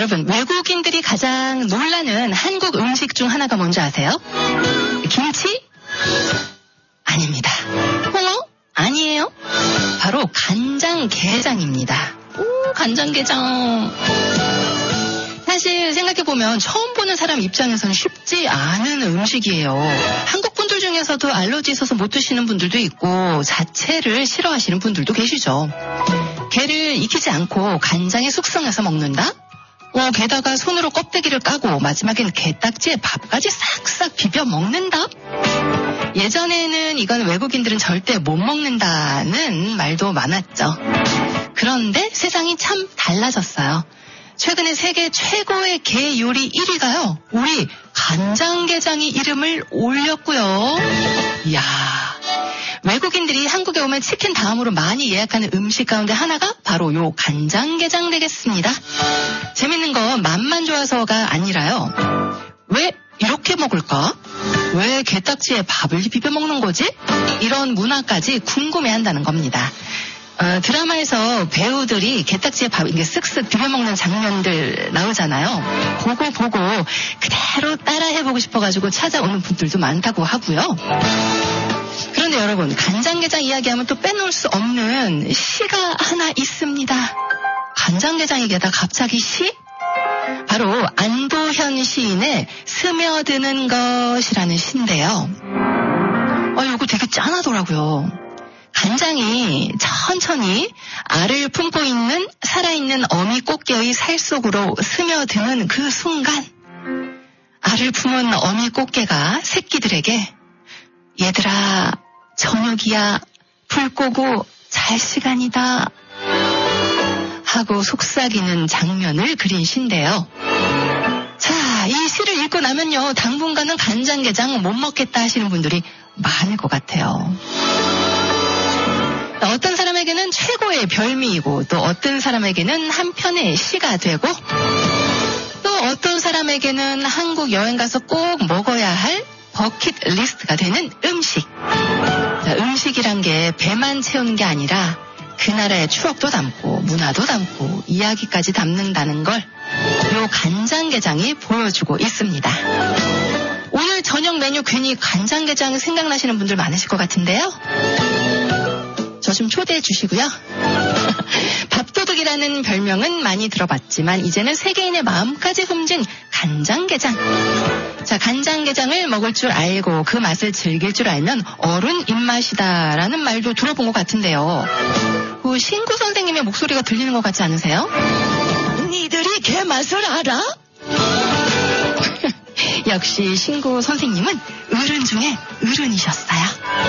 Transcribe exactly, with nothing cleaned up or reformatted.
여러분, 외국인들이 가장 놀라는 한국 음식 중 하나가 뭔지 아세요? 김치? 아닙니다. 홍어? 아니에요. 바로 간장게장입니다. 오, 간장게장. 사실 생각해보면 처음 보는 사람 입장에서는 쉽지 않은 음식이에요. 한국 분들 중에서도 알러지 있어서 못 드시는 분들도 있고 자체를 싫어하시는 분들도 계시죠. 게를 익히지 않고 간장에 숙성해서 먹는다? 어, 게다가 손으로 껍데기를 까고 마지막엔 게딱지에 밥까지 싹싹 비벼 먹는다? 예전에는 이건 외국인들은 절대 못 먹는다는 말도 많았죠. 그런데 세상이 참 달라졌어요. 최근에 세계 최고의 게 요리 일 위가요. 우리 간장게장이 이름을 올렸고요. 이야, 외국인들이 한국에 오면 치킨 다음으로 많이 예약하는 음식 가운데 하나가 바로 요 간장게장 되겠습니다. 재밌는 건 맛만 좋아서가 아니라요. 왜 이렇게 먹을까? 왜 게딱지에 밥을 비벼 먹는 거지? 이런 문화까지 궁금해한다는 겁니다. 어, 드라마에서 배우들이 게딱지에 밥 이게 쓱쓱 비벼먹는 장면들 나오잖아요. 그거 보고 그대로 따라해보고 싶어가지고 찾아오는 분들도 많다고 하고요. 그런데 여러분, 간장게장 이야기하면 또 빼놓을 수 없는 시가 하나 있습니다. 간장게장에게다 갑자기 시? 바로 안도현 시인의 스며드는 것이라는 시인데요. 어, 이거 되게 짠하더라고요. 간장이 천천히 알을 품고 있는 살아있는 어미 꽃게의 살 속으로 스며드는 그 순간, 알을 품은 어미 꽃게가 새끼들에게 얘들아 저녁이야, 불 끄고 잘 시간이다 하고 속삭이는 장면을 그린 시인데요. 자, 이 시를 읽고 나면요, 당분간은 간장게장 못 먹겠다 하시는 분들이 많을 것 같아요. 어떤 사람에게는 최고의 별미이고 또 어떤 사람에게는 한편의 시가 되고 또 어떤 사람에게는 한국 여행 가서 꼭 먹어야 할 버킷리스트가 되는 음식. 자, 음식이란 게 배만 채우는 게 아니라 그 나라의 추억도 담고 문화도 담고 이야기까지 담는다는 걸 요 간장게장이 보여주고 있습니다. 오늘 저녁 메뉴 괜히 간장게장 생각나시는 분들 많으실 것 같은데요. 저 좀 초대해 주시고요. 밥도둑이라는 별명은 많이 들어봤지만 이제는 세계인의 마음까지 훔친 간장게장. 자, 간장게장을 먹을 줄 알고 그 맛을 즐길 줄 알면 어른 입맛이다라는 말도 들어본 것 같은데요. 그 신구 선생님의 목소리가 들리는 것 같지 않으세요? 니들이 게 맛을 알아? 역시 신구 선생님은 어른 중에 어른이셨어요.